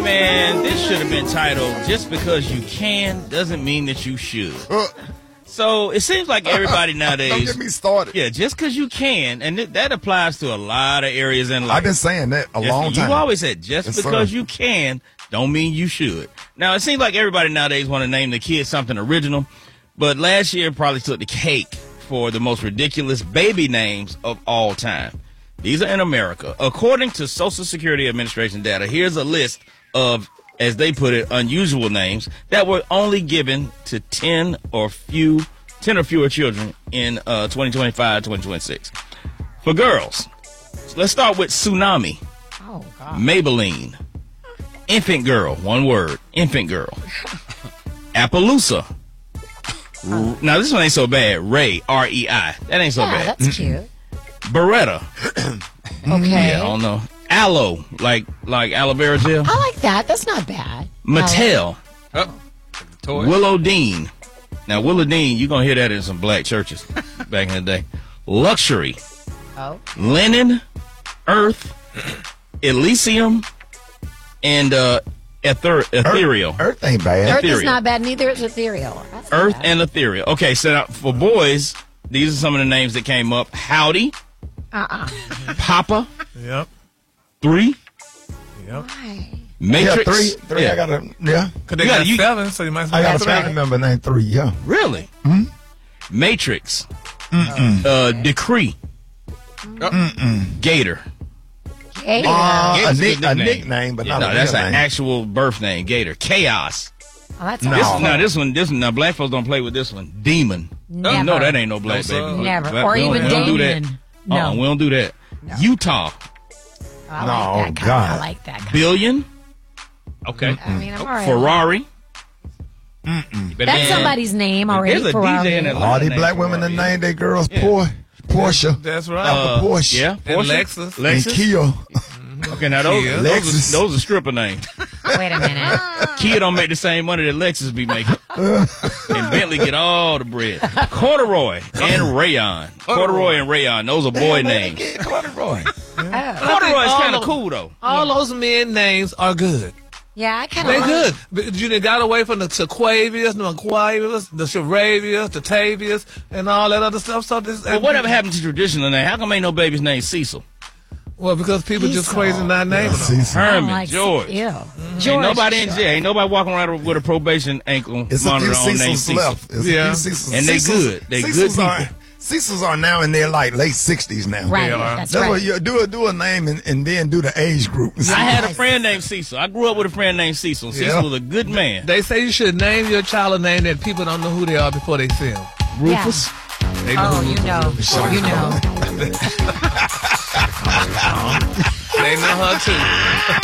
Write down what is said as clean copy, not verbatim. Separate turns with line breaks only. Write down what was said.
Man, this should have been titled, Just Because You Can Doesn't Mean That You Should. So it seems like everybody nowadays.
Don't get me started.
Yeah, just because you can, and that applies to a lot of areas in life.
I've been saying that a long time.
You always said, just
Yes,
because
sir.
you can, don't mean you should. Now, it seems like everybody nowadays want to name the kids something original, but last year probably took the cake for the most ridiculous baby names of all time. These are in America. According to Social Security Administration data, here's a list of, as they put it, unusual names that were only given to 10 or fewer children in 2025, 2026. For girls, let's start with Tsunami.
Oh, God.
Maybelline. Infant Girl, one word, Infant Girl. Appaloosa. Now, this one ain't so bad. Ray, R-E-I. That ain't so bad.
That's cute.
Beretta.
Okay.
Yeah, I don't know. Aloe, like aloe vera gel.
I like that. That's not bad.
Mattel.
Toy.
Willow Dean. Now, Willow Dean, you're going to hear that in some black churches back in the day. Luxury.
Oh.
Linen. Earth. Elysium. And ethereal.
Earth ain't bad.
Earth is
Ethereal.
not bad. Neither is ethereal. That's not
Earth
bad.
and ethereal. Okay, so now for boys, these are some of the names that came up. Howdy. Papa.
Yep.
3.
Yep.
Why?
Matrix.
Yeah, three. I got a, yeah.
Because they
You
got
gotta-
7, so you might as well
I got a
have
family
three.
member named 3, yeah.
Really? Matrix. Decree. Gator.
Hey,
Gator's a good
A
nickname.
nickname, but
Yeah,
not
no,
a
that's
real
an
name.
actual birth name. Gator. Chaos.
oh, that's
No.
awesome.
This one. Now black folks don't play with this one. Demon.
Never.
No, that ain't no black
No, sir.
baby.
Never.
Black-
Or
we don't-
even
we don't do that.
Damien. No.
We don't do that. Utah.
I
No,
like that kind.
God.
I like that kind.
Billion. Okay.
I mean, I'm all right.
Ferrari.
That's somebody's name already.
There's a
Ferrari.
DJ in Atlanta.
All these
named
black women that
Ferrari.
named their girls Porsche.
That's right.
Porsche.
Yeah.
and
Porsche.
Lexus.
And
Lexus.
Kia.
Okay, now those,
Kia.
those, are, those are stripper names.
Wait a minute.
Kia don't make the same money that Lexus be making. And Bentley get all the bread. Corduroy and Rayon. Corduroy and Rayon. Those are boy names.
Corduroy.
Corduroy is kind of cool, though.
All those men names are good.
Yeah, I kind of
They
like
good. But you done got away from the Sequavias, the Aquavias, the Charavias, the Tavias, and all that other stuff. So this,
Well, whatever happened to traditional name? How come ain't no baby's named Cecil?
Well, because people just
Cecil.
crazy not naming them.
Cecil.
I don't
Herman,
like
George.
Ew. George.
Ain't nobody in jail. Ain't nobody walking around with a probation ankle
It's a
monitor
few
on named
Cecils
Cecil.
left. It's
Yeah.
a few Cecils.
And they
Cecils-
good. They good
Cecils
people.
Cecils are now in their like late 60s now.
Right.
They are.
That's
That's
right.
what you do a name and then do the age group.
I had a friend named Cecil. I grew up with a friend named Cecil. Cecil
Yeah.
was a good man.
They say you should name your child a name that people don't know who they are before they see them.
Rufus.
They know
Oh,
who
you know. You know.
they know her too.